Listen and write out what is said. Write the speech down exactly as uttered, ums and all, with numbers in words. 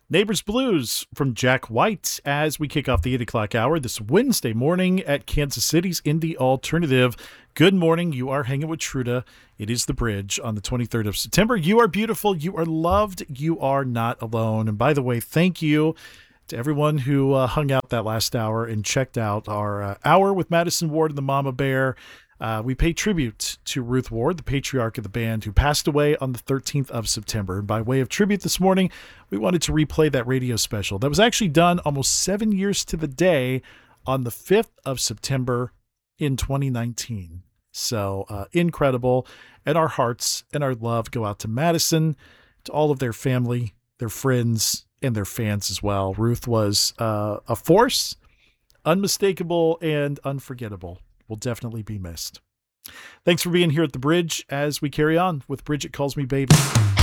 Neighbors Blues from Jack White as we kick off the eight o'clock hour this Wednesday morning at Kansas City's Indie Alternative. Good morning. You are hanging with Truda. It is The Bridge on the twenty-third of September. You are beautiful. You are loved. You are not alone. And by the way, thank you to everyone who uh, hung out that last hour and checked out our uh, hour with Madison Ward and the Mama Bear. Uh, we pay tribute to Ruth Ward, the patriarch of the band, who passed away on the thirteenth of September. And by way of tribute this morning, we wanted to replay that radio special that was actually done almost seven years to the day on the fifth of September in twenty nineteen. So uh, incredible. And our hearts and our love go out to Madison, to all of their family, their friends, and their fans as well. Ruth was uh, a force, unmistakable and unforgettable. Will definitely be missed. Thanks for being here at The Bridge as we carry on with Bridget Calls Me Baby.